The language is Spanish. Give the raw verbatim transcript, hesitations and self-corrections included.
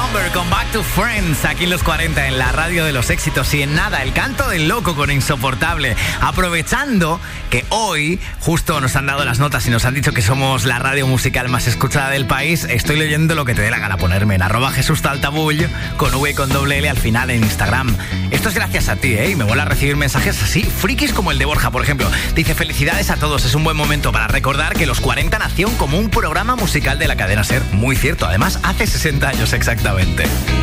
Number con Back to Friends, aquí en los cuarenta, en la radio de los éxitos. Y en nada, el canto del loco con Insoportable. Aprovechando que hoy justo nos han dado las notas y nos han dicho que somos la radio musical más escuchada del país, estoy leyendo lo que te dé la gana ponerme en arroba Jesús Taltabull, con V y con doble L al final en Instagram. Esto es gracias a ti, ¿eh? Y me mola recibir mensajes así, frikis como el de Borja, por ejemplo. Dice: felicidades a todos, es un buen momento para recordar que Los cuarenta nació como un programa musical de la cadena SER. Muy cierto, además hace sesenta años exactamente.